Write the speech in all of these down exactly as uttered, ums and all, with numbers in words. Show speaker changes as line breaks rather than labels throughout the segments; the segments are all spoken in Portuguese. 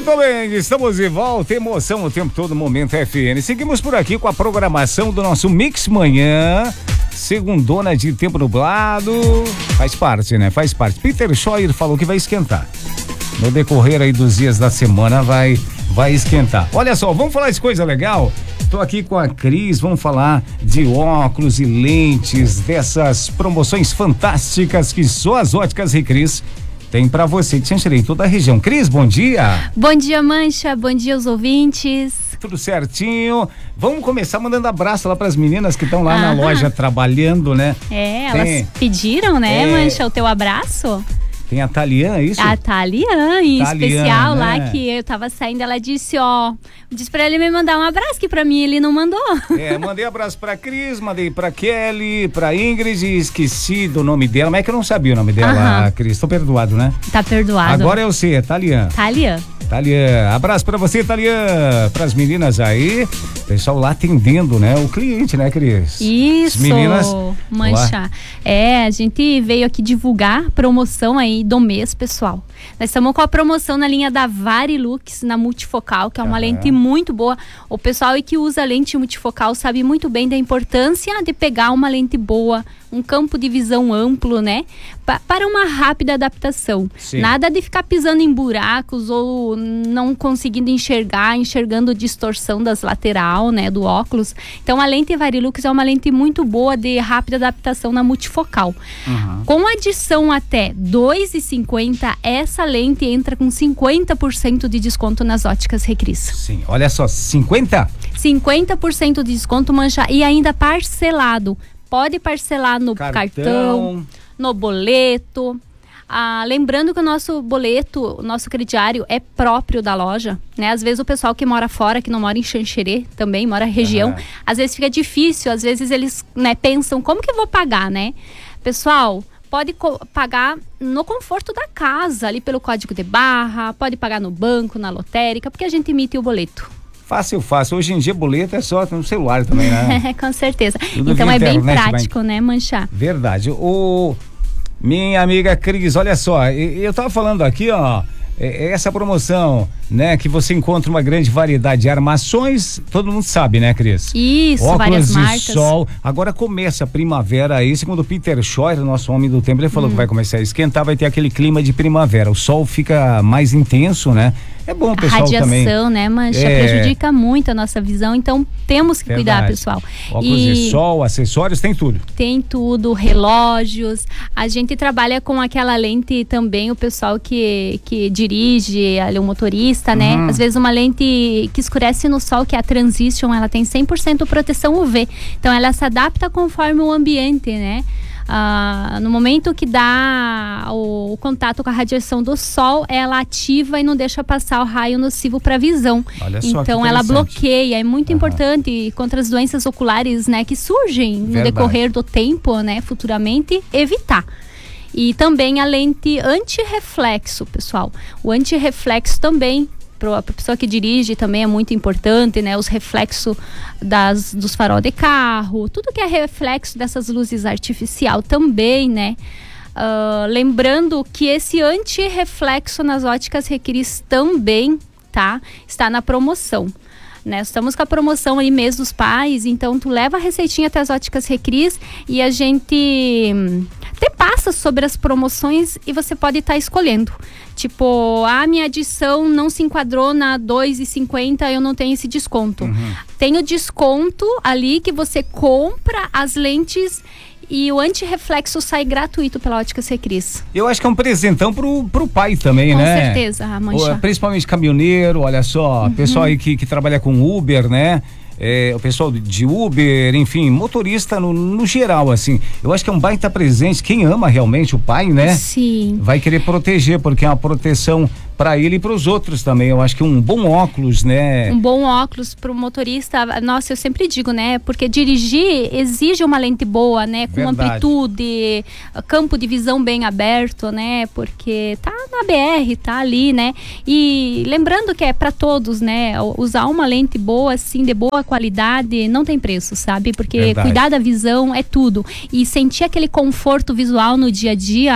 Muito bem, estamos de volta, emoção o tempo todo, Momento F M. Seguimos por aqui com a programação do nosso Mix Manhã, segundona de tempo nublado, faz parte, né? Faz parte. Peter Scheuer falou que vai esquentar. No decorrer aí dos dias da semana vai, vai esquentar. Olha só, vamos falar de coisa legal? Tô aqui com a Cris, vamos falar de óculos e lentes, dessas promoções fantásticas que só as Óticas Recris tem pra você de Xanxerê, toda a região. Cris, bom dia.
Bom dia, Mancha, bom dia aos ouvintes.
Tudo certinho. Vamos começar mandando abraço lá pras meninas que estão lá
ah,
na loja trabalhando, né?
É,
tem,
elas pediram, né,
é,
Mancha, o teu abraço.
Tem a Thalian, é isso?
A Thalian, em
Thalian,
especial,
né?
lá que eu tava saindo, ela disse, ó, disse pra ele me mandar um abraço, que pra mim ele não mandou.
É, mandei abraço pra Cris, mandei pra Kelly, pra Ingrid, esqueci do nome dela, mas é que eu não sabia o nome dela,
Aham.
Cris, tô perdoado, né?
Tá perdoado.
Agora eu sei, é Thalian.
Thalian.
Thalian, abraço pra você, Thalian, pras meninas aí, pessoal lá atendendo, né, o cliente, né, Cris?
Isso,
As meninas,
Mancha. Lá. É, a gente veio aqui divulgar a promoção aí do mês, pessoal. Nós estamos com a promoção na linha da Varilux, na multifocal, que é uma
ah,
lente muito boa. O pessoal aí que usa lente multifocal sabe muito bem da importância de pegar uma lente boa, um campo de visão amplo, né? Pa- para uma rápida adaptação.
Sim.
Nada de ficar pisando em buracos ou não conseguindo enxergar, enxergando distorção das lateral, né, do óculos. Então a lente Varilux é uma lente muito boa de rápida adaptação na multifocal.
Uhum.
Com adição até dois e cinquenta, essa lente entra com cinquenta por cento de desconto nas Óticas Recris.
Sim, olha só, cinquenta?
cinquenta por cento de desconto, Mancha, e ainda parcelado. Pode parcelar no cartão, cartão no boleto. Ah, lembrando que o nosso boleto, o nosso crediário é próprio da loja, né? Às vezes o pessoal que mora fora, que não mora em Xanxerê, também mora na região,
uhum.
às vezes fica difícil, às vezes eles, né, pensam, como que eu vou pagar, né? Pessoal, pode co- pagar no conforto da casa, ali pelo código de barra, pode pagar no banco, na lotérica, porque a gente emite o boleto.
Fácil, fácil. Hoje em dia, boleto é só no celular também, né?
Com certeza.
Tudo
então
via
é bem
internet,
prático,
vai...
né, Mancha?
Verdade. O... Minha amiga Cris, olha só, eu tava falando aqui, ó, essa promoção, né, que você encontra uma grande variedade de armações, todo mundo sabe, né, Cris?
Isso,
óculos
várias
de
marcas.
sol. Agora começa a primavera aí, segundo o Peter Scheuer, nosso homem do tempo, ele falou hum. que vai começar a esquentar, vai ter aquele clima de primavera, o sol fica mais intenso, né? É bom, pessoal,
a radiação,
também.
né, Mancha,
é...
prejudica muito a nossa visão, então temos que
Verdade.
cuidar, pessoal.
Óculos
e...
de sol, acessórios, tem tudo.
Tem tudo, relógios. A gente trabalha com aquela lente também, o pessoal que, que dirige, ali, o motorista, né?
Uhum.
Às vezes uma lente que escurece no sol, que é a Transition, ela tem cem por cento proteção U V. Então ela se adapta conforme o ambiente, né? Ah, no momento que dá o, o contato com a radiação do sol, ela ativa e não deixa passar o raio nocivo para a visão.
Olha só,
então ela bloqueia, é muito uhum. importante contra as doenças oculares, né, que surgem no
Verdade.
decorrer do tempo, né, futuramente, evitar. E também a lente antirreflexo, pessoal. O antirreflexo também, para a pessoa que dirige, também é muito importante, né? Os reflexos das, dos farol de carro, tudo que é reflexo dessas luzes artificial também, né? Uh, lembrando que esse antirreflexo nas Óticas Recris também, tá? Está na promoção. Né? Estamos com a promoção aí, mês dos pais, então tu leva a receitinha até as Óticas Recris e a gente te passa sobre as promoções e você pode estar tá escolhendo. Tipo, a minha adição não se enquadrou na dois e cinquenta, eu não tenho esse desconto. Uhum. Tem o desconto ali que você compra as lentes e o antirreflexo sai gratuito pela Óticas Recris.
Eu acho que é um presentão pro, pro pai também,
Com
né?
Com certeza, Mancha.
Principalmente caminhoneiro, olha só, uhum. pessoal aí que, que trabalha com Uber, né? É, o pessoal de Uber, enfim, motorista no, no geral, assim. Eu acho que é um baita presente. Quem ama realmente o pai, né?
Sim.
Vai querer proteger, porque é uma proteção para ele e para os outros também. Eu acho que um bom óculos, né?
Um bom óculos para o motorista, nossa, eu sempre digo, né? Porque dirigir exige uma lente boa, né? Com Verdade. amplitude, campo de visão bem aberto, né? Porque tá na B R, tá ali, né? E lembrando que é para todos, né? Usar uma lente boa, assim, de boa qualidade, não tem preço, sabe? Porque Verdade. cuidar da visão é tudo. E sentir aquele conforto visual no dia a dia,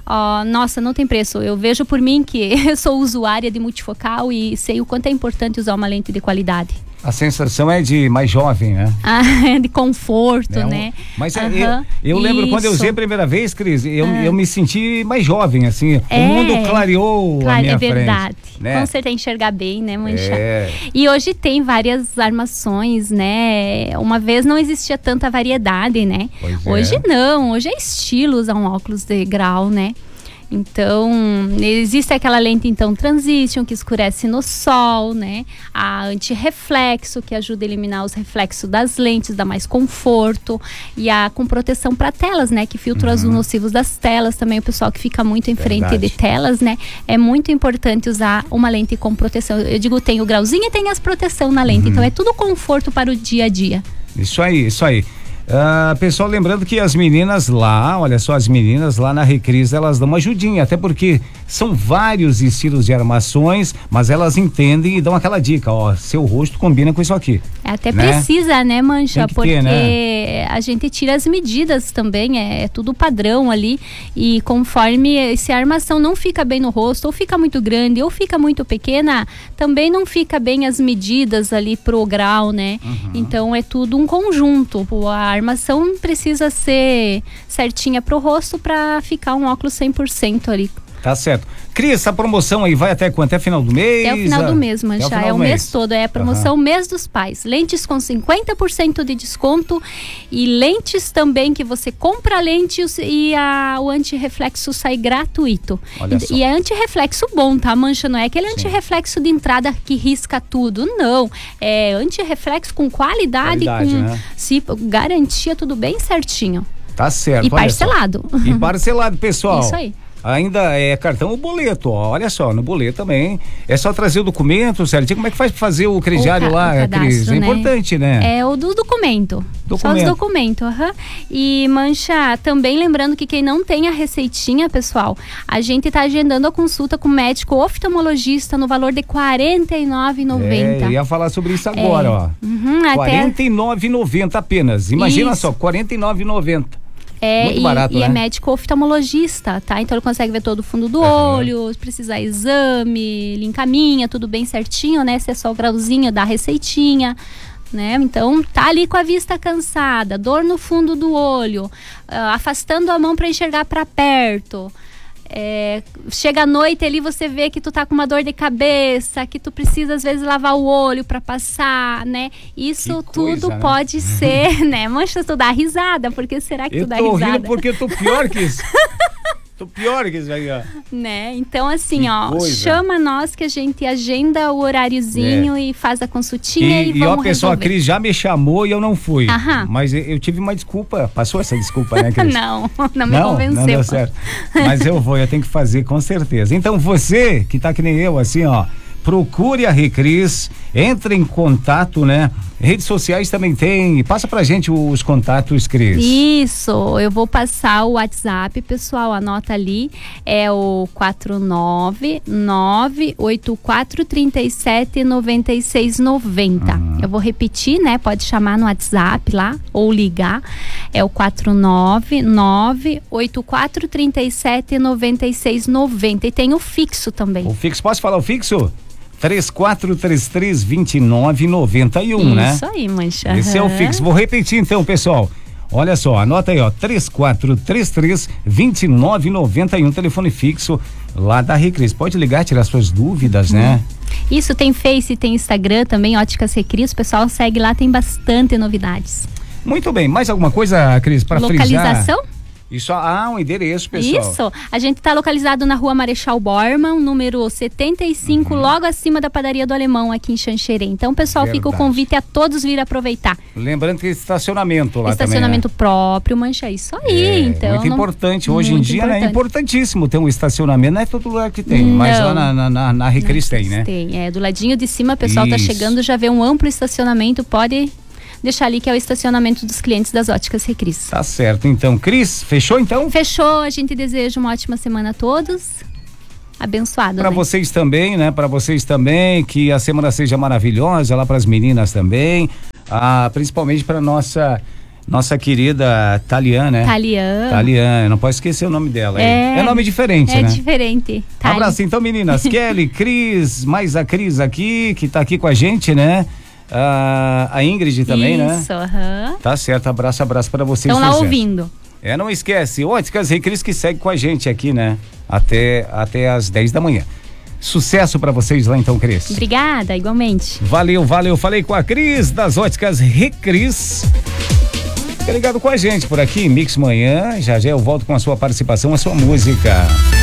ó, nossa, não tem preço. Eu vejo por mim que eu sou usuária de multifocal e sei o quanto é importante usar uma lente de qualidade.
A sensação é de mais jovem, né?
Ah, de conforto, é um, né?
Mas
uhum,
eu, eu lembro quando eu usei a primeira vez, Cris, eu, uhum. eu me senti mais jovem, assim. É, o mundo clareou claro, a minha frente. É verdade.
Frente, né? Com certeza enxergar bem, né, Mancha?
É.
E hoje tem várias armações, né? Uma vez não existia tanta variedade, né?
Pois
hoje
é.
não, hoje é estilo usar um óculos de grau, né? Então, existe aquela lente, então, Transition, que escurece no sol, né? A anti-reflexo, que ajuda a eliminar os reflexos das lentes, dá mais conforto. E a com proteção para telas, né? Que filtra uhum. os nocivos das telas. Também o pessoal que fica muito em frente Verdade. de telas, né? É muito importante usar uma lente com proteção. Eu digo, tem o grauzinho e tem as proteção na lente. Uhum. Então, é tudo conforto para o dia a dia.
Isso aí, isso aí. Uh, pessoal, lembrando que as meninas lá, olha só, as meninas lá na Recris, elas dão uma ajudinha, até porque são vários estilos de armações, mas elas entendem e dão aquela dica, ó, seu rosto combina com isso aqui.
É até né? precisa, né, Mancha? Porque
ter, né?
a gente tira as medidas também, é, é tudo padrão ali, e conforme se a armação não fica bem no rosto, ou fica muito grande, ou fica muito pequena, também não fica bem as medidas ali pro grau, né? Uhum. Então é tudo um conjunto, a armação precisa ser certinha pro rosto para ficar um óculos cem por cento ali.
Tá certo. Cris, essa promoção aí vai até quando? Até final do mês?
Até o final do mês, Mancha. É o mês. mês todo. É a promoção uhum. mês dos pais. Lentes com cinquenta por cento de desconto e lentes também que você compra lentes e a, o antirreflexo sai gratuito.
Olha
e,
só.
e é antirreflexo bom, tá, Mancha? Não é aquele Sim. antirreflexo de entrada que risca tudo. Não. É antirreflexo com qualidade,
qualidade
com
né?
se, garantia, tudo bem certinho.
Tá certo.
E parcelado.
E parcelado, pessoal.
Isso aí.
Ainda é cartão ou boleto, ó, olha só, no boleto também, é só trazer o documento certinho, como é que faz pra fazer o crediário o lá, Cris? É né? importante, né?
É o do documento,
documento.
só os documentos, uhum. E Mancha, também lembrando que quem não tem a receitinha, pessoal, a gente tá agendando a consulta com o médico oftalmologista no valor de quarenta e nove reais e noventa centavos.
É, ia falar sobre isso agora,
é.
ó,
uhum,
quarenta e nove reais e noventa centavos apenas, imagina isso. só, quarenta e nove reais e noventa centavos.
É,
Muito
e,
barato,
e
né?
é médico oftalmologista, tá? Então ele consegue ver todo o fundo do uhum. olho, se precisar exame, ele encaminha tudo bem certinho, né? Se é só o grauzinho, dá a receitinha, né? Então tá ali com a vista cansada, dor no fundo do olho, uh, afastando a mão para enxergar para perto. É, chega à noite ali, você vê que tu tá com uma dor de cabeça, que tu precisa às vezes lavar o olho para passar, né? Isso
que
tudo
coisa, né?
pode ser, né? Mancha, tu dá risada, porque será que
eu
tu dá risada?
Eu tô rindo porque eu tô pior que isso. Tô pior que isso aí, ó.
Né? Então, assim,
que
ó,
coisa.
chama nós que a gente agenda o horáriozinho é. e faz a consultinha e, e, e vamos
ó, pessoal,
resolver.
A Cris já me chamou e eu não fui.
Aham.
Mas eu, eu tive uma desculpa. Passou essa desculpa, né, Cris?
não, não me
não,
convenceu.
Não deu certo. Mas eu vou, eu tenho que fazer com certeza. Então, você que tá que nem eu, assim, ó, procure a Recris, entre em contato, né? Redes sociais também tem, passa pra gente os contatos, Cris.
Isso, eu vou passar o WhatsApp, pessoal, anota ali, é o quatro nove nove oito quatro três sete nove seis nove zero. Uhum. Eu vou repetir, né? Pode chamar no WhatsApp lá ou ligar, é o quatro nove nove oito quatro três sete nove seis nove zero e tem o fixo também.
O fixo, posso falar o fixo? três quatro três três, dois nove nove um, né?
Isso aí, Mancha.
Esse é o fixo. Vou repetir então, pessoal. Olha só, anota aí, ó, três quatro três três, dois nove nove um, telefone fixo lá da Recris. Pode ligar, tirar suas dúvidas, hum. né?
Isso, tem Face, tem Instagram também, Óticas Recris. O pessoal segue lá, tem bastante novidades.
Muito bem. Mais alguma coisa, Cris, para frisar?
Localização?
Isso, ah, um endereço, pessoal.
Isso, a gente está localizado na rua Marechal Bormann, número setenta e cinco, uhum. logo acima da padaria do Alemão, aqui em Xanxerê. Então, pessoal, Verdade. Fica o convite a todos vir aproveitar.
Lembrando que estacionamento lá
estacionamento
também, né?
próprio, Mancha, isso aí.
É,
então,
muito
não...
importante, hoje
muito
em dia,
importante.
né? É importantíssimo ter um estacionamento, não é todo lugar que tem,
não.
mas lá na, na, na, na Recris tem, né?
Tem, é, do ladinho de cima, o pessoal
Isso.
tá chegando, já vê um amplo estacionamento, pode... deixar ali que é o estacionamento dos clientes das Óticas Recris.
Tá certo, então. Cris, fechou então?
Fechou, a gente deseja uma ótima semana a todos. Abençoado,
Para
né?
vocês também, né? Para vocês também, que a semana seja maravilhosa, lá para as meninas também, ah, principalmente para nossa Nossa querida Taliane, né?
Taliane.
Taliane, não pode esquecer o nome dela.
É,
é nome diferente,
é
né?
É diferente.
Tali. Abraço então, meninas. Kelly, Cris, mais a Cris aqui, que tá aqui com a gente, né? Ah, a Ingrid também,
Isso,
né?
Isso, aham.
Tá certo, abraço, abraço pra vocês.
Estão lá ouvindo.
É, não esquece, Óticas Recris que segue com a gente aqui, né? Até, até às dez da manhã. Sucesso pra vocês lá então, Cris.
Obrigada, igualmente.
Valeu, valeu. Falei com a Cris das Óticas Recris. Fica ligado com a gente por aqui, Mix Manhã. Já já eu volto com a sua participação, a sua música.